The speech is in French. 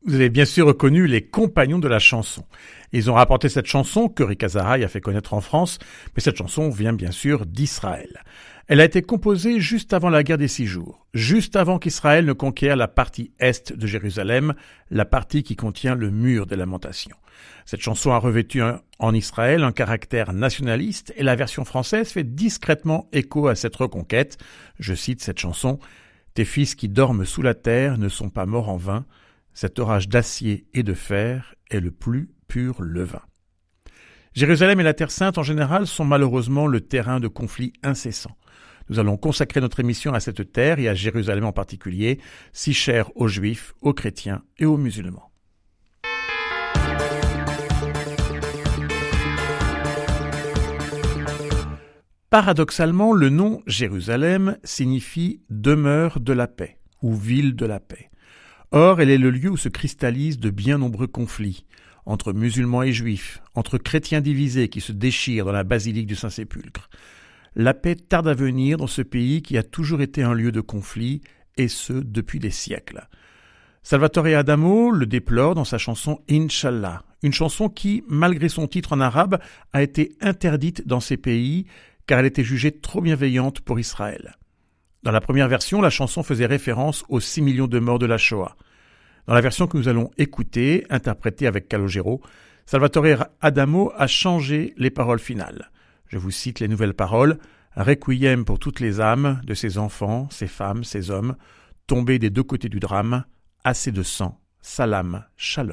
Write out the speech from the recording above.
Vous avez bien sûr reconnu les Compagnons de la chanson. Ils ont rapporté cette chanson que Rick Azaray a fait connaître en France, mais cette chanson vient bien sûr d'Israël. Elle a été composée juste avant la guerre des 6 jours, juste avant qu'Israël ne conquiert la partie est de Jérusalem, la partie qui contient le mur des lamentations. Cette chanson a revêtu en Israël un caractère nationaliste et la version française fait discrètement écho à cette reconquête. Je cite cette chanson « Tes fils qui dorment sous la terre ne sont pas morts en vain. Cet orage d'acier et de fer est le plus pur levain. » Jérusalem et la Terre Sainte en général sont malheureusement le terrain de conflits incessants. Nous allons consacrer notre émission à cette terre et à Jérusalem en particulier, si chère aux Juifs, aux chrétiens et aux musulmans. Paradoxalement, le nom Jérusalem signifie « demeure de la paix » ou « ville de la paix ». Or, elle est le lieu où se cristallisent de bien nombreux conflits, entre musulmans et juifs, entre chrétiens divisés qui se déchirent dans la basilique du Saint-Sépulcre. La paix tarde à venir dans ce pays qui a toujours été un lieu de conflit, et ce, depuis des siècles. Salvatore Adamo le déplore dans sa chanson « Inch'Allah », une chanson qui, malgré son titre en arabe, a été interdite dans ces pays car elle était jugée trop bienveillante pour Israël. Dans la première version, la chanson faisait référence aux 6 millions de morts de la Shoah. Dans la version que nous allons écouter, interprétée avec Calogero, Salvatore Adamo a changé les paroles finales. Je vous cite les nouvelles paroles. « Requiem pour toutes les âmes de ces enfants, ces femmes, ces hommes, tombés des deux côtés du drame, assez de sang, salam, shalom. »